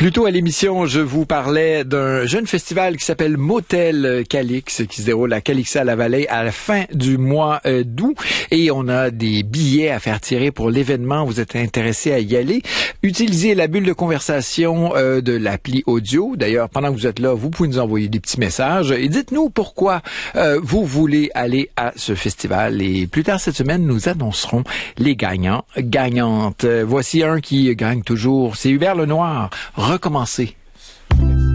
Plus tôt à l'émission, je vous parlais d'un jeune festival qui s'appelle Motel Calix, qui se déroule à Calixa-la-Vallée à la fin du mois d'août. Et on a des billets à faire tirer pour l'événement. Vous êtes intéressé à y aller. Utilisez la bulle de conversation de l'appli audio. D'ailleurs, pendant que vous êtes là, vous pouvez nous envoyer des petits messages. Et dites-nous pourquoi vous voulez aller à ce festival. Et plus tard cette semaine, nous annoncerons les gagnants, gagnantes. Voici un qui gagne toujours. C'est Hubert Lenoir. Recommencer.